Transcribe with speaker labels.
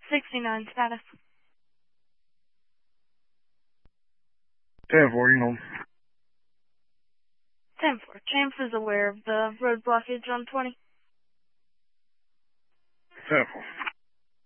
Speaker 1: 69 status.
Speaker 2: 10-4, you know.
Speaker 1: 10-4. Champs is aware of the road blockage on 20.
Speaker 2: 10-4.